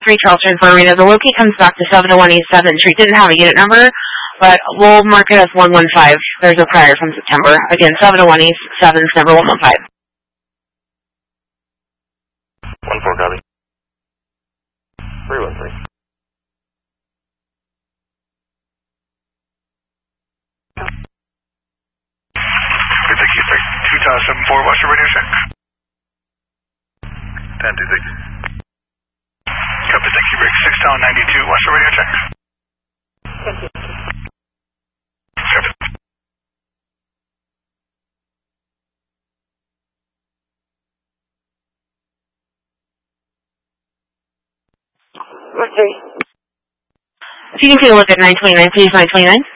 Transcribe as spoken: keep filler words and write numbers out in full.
three Charleston for Arena. The locate comes back to seven oh one East seventh Street. Didn't have a unit number, but we'll mark it as one one five. There's a prior from September. Again, seven oh one East seventh, number one one five. one four, copy. three one three. Good, thank you, sir. two Tower seven four, watch your radio check. ten two six. Copy, thank you, break six Tower ninety-two, watch your radio check. Copy. If you can take a look at nine twenty-nine, please, nine twenty-nine.